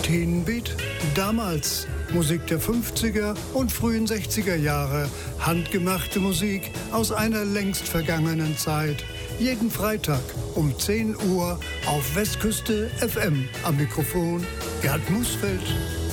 Teenbeat, damals Musik der 50er und frühen 60er Jahre, handgemachte Musik aus einer längst vergangenen Zeit. Jeden Freitag um 10 Uhr auf Westküste FM. Am Mikrofon Gerd Musfeld.